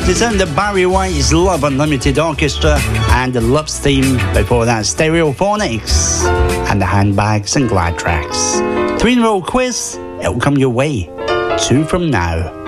Listen, the Barry White's Love Unlimited Orchestra and the Love's Theme. Before that, Stereophonics and the Handbags and Glad Tracks. 3-in-a-row quiz, it'll come your way. 2 from now.